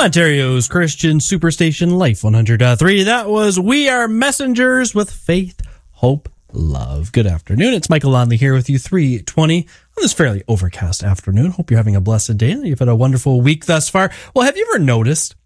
Ontario's Christian Superstation Life 100.3. That was We Are Messengers with Faith, Hope, Love. Good afternoon. It's Michael Lonley here with you, 3:20 on this fairly overcast afternoon. Hope you're having a blessed day and you've had a wonderful week thus far. Well, have you ever noticed